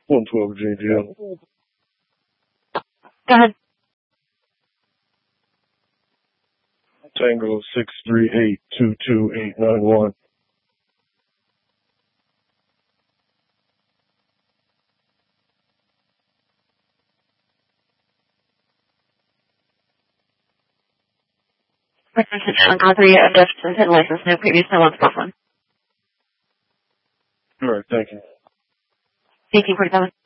112 JGL. Go ahead. Tango 638-22891. On call 3, adjustment and license, no previous, no one spot one. All right, thank you. Thank you for coming.